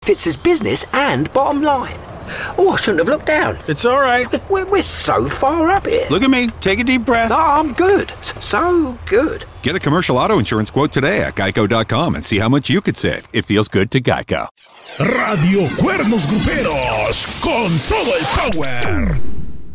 fits as business and bottom line. Oh, I shouldn't have looked down. It's all right. We're so far up here. Look at me. Take a deep breath. No, I'm good. So good. Get a commercial auto insurance quote today at Geico.com and see how much you could save. It feels good to Geico. Radio Cuernos Gruperos, con todo el power.